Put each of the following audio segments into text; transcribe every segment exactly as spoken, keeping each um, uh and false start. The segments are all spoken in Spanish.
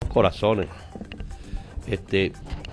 corazones. Este,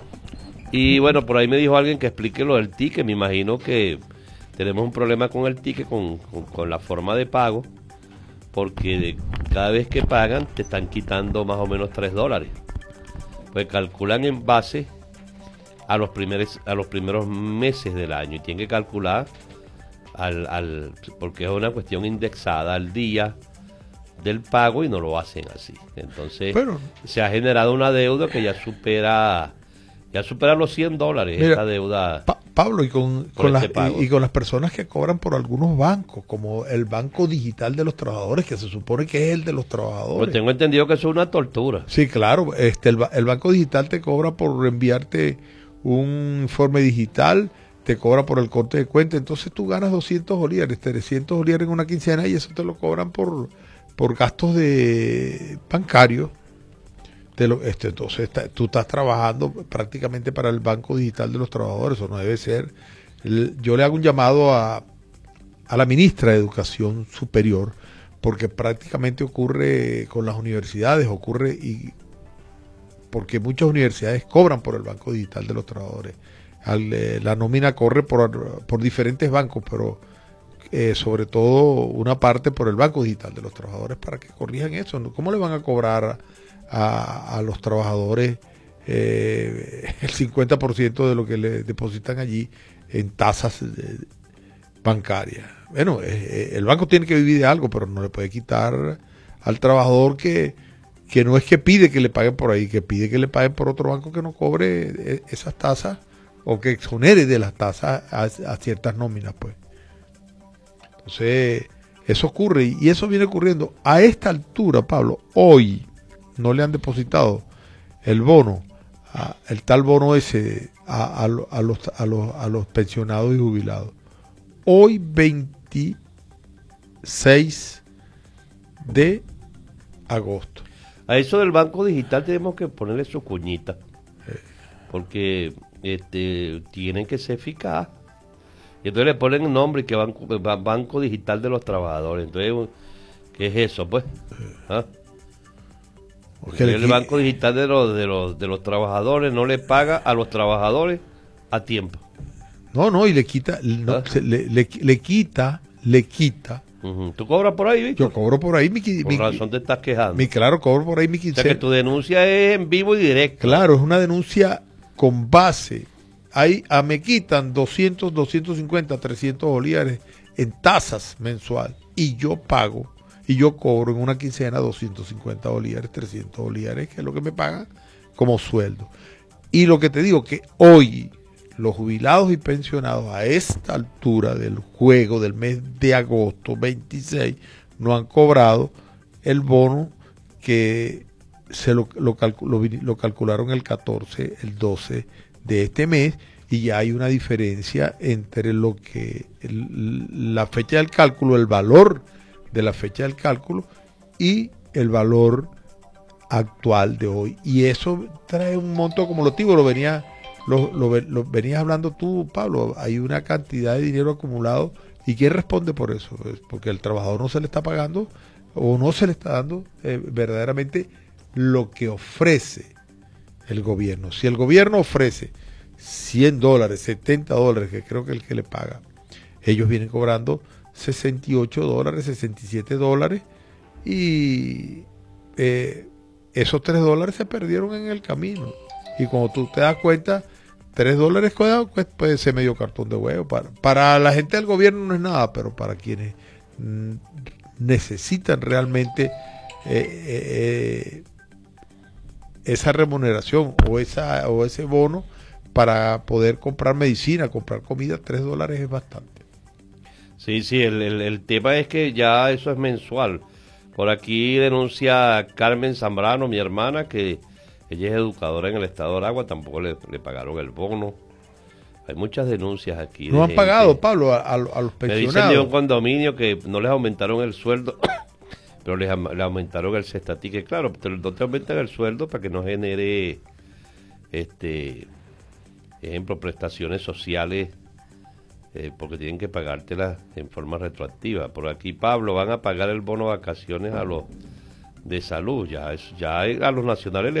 y bueno, por ahí me dijo alguien que explique lo del ticket. Me imagino que tenemos un problema con el ticket, con, con, con la forma de pago, porque de, cada vez que pagan te están quitando más o menos tres dólares. Pues calculan en base a los primeros, a los primeros meses del año y tienen que calcular al, al, porque es una cuestión indexada al día del pago y no lo hacen así. Entonces Pero, se ha generado una deuda que ya supera ya supera los cien dólares. Mira, esta deuda Pa Pablo, y con, por con este las, pago. y, y con las personas que cobran por algunos bancos, como el Banco Digital de los Trabajadores, que se supone que es el de los trabajadores. Pues tengo entendido que eso es una tortura. Sí, claro, este, el, ba- el Banco Digital te cobra por enviarte un informe digital, te cobra por el corte de cuenta, entonces tú ganas doscientos bolívares, trescientos bolívares en una quincena y eso te lo cobran por, por gastos de bancarios. De lo, este, entonces está, tú estás trabajando prácticamente para el Banco Digital de los Trabajadores, eso no debe ser. El, yo le hago un llamado a, a la ministra de Educación Superior, porque prácticamente ocurre con las universidades, ocurre y porque muchas universidades cobran por el Banco Digital de los Trabajadores. Al, eh, la nómina corre por, por diferentes bancos, pero eh, sobre todo una parte por el Banco Digital de los Trabajadores para que corrijan eso, ¿no? ¿Cómo le van a cobrar a, a los trabajadores eh, el cincuenta por ciento de lo que le depositan allí en tasas eh, bancarias? Bueno, eh, el banco tiene que vivir de algo, pero no le puede quitar al trabajador que, que no es que pide que le paguen por ahí, que pide que le paguen por otro banco que no cobre eh, esas tasas o que exonere de las tasas a, a ciertas nóminas, pues. Entonces, eso ocurre y eso viene ocurriendo a esta altura, Pablo. Hoy no le han depositado el bono, a, el tal bono ese a, a, a, los, a, los, a los pensionados y jubilados. Hoy veintiséis de agosto. A eso del banco digital tenemos que ponerle su cuñita, porque este tienen que ser eficaz. Y entonces le ponen un nombre que banco, banco Digital de los Trabajadores. Entonces, ¿qué es eso, pues? ¿Ah? El Banco Digital de los, de los de los trabajadores no le paga a los trabajadores a tiempo. No, no, y le quita, no, ¿Ah? se, le, le, le quita, le quita. Uh-huh. ¿Tú cobras por ahí, Víctor? Yo cobro por ahí mi, Por mi, razón te estás quejando. mi claro, cobro por ahí mi O quincena. sea que tu denuncia es en vivo y directo. Claro, es una denuncia con base. Ahí ah, me quitan doscientos, doscientos cincuenta, trescientos bolívares en tasas mensual y yo pago y yo cobro en una quincena doscientos cincuenta bolívares, trescientos bolívares, que es lo que me pagan como sueldo. Y lo que te digo que hoy los jubilados y pensionados a esta altura del juego del mes de agosto veintiséis no han cobrado el bono que se lo, lo, calcu lo, lo calcularon el catorce, el doce de este mes, y ya hay una diferencia entre lo que el, la fecha del cálculo, el valor de la fecha del cálculo y el valor actual de hoy, y eso trae un monto acumulativo. Lo venía lo, lo, lo venías hablando tú, Pablo. Hay una cantidad de dinero acumulado, y ¿quién responde por eso? Porque el trabajador no se le está pagando o no se le está dando eh, verdaderamente lo que ofrece el gobierno. Si el gobierno ofrece cien dólares, setenta dólares, que creo que es el que le paga, ellos vienen cobrando sesenta y ocho dólares, sesenta y siete dólares, y eh, esos tres dólares se perdieron en el camino. Y cuando tú te das cuenta, tres dólares pues, puede ser medio cartón de huevo. Para, para la gente del gobierno no es nada, pero para quienes mm, necesitan realmente eh, eh, esa remuneración o, esa, o ese bono para poder comprar medicina, comprar comida, tres dólares es bastante. Sí, sí, el, el, el tema es que ya eso es mensual. Por aquí denuncia Carmen Zambrano, mi hermana, que ella es educadora en el estado de Aragua, tampoco le, le pagaron el bono. Hay muchas denuncias aquí. No de han gente. pagado, Pablo, a, a, a los Me pensionados. dicen de un condominio que no les aumentaron el sueldo, pero les, les aumentaron el cestatique. Claro, te, no te aumentan el sueldo para que no genere, este, ejemplo, prestaciones sociales, eh, porque tienen que pagártelas en forma retroactiva. Por aquí, Pablo, van a pagar el bono de vacaciones a los de salud. Ya, es, ya a los nacionales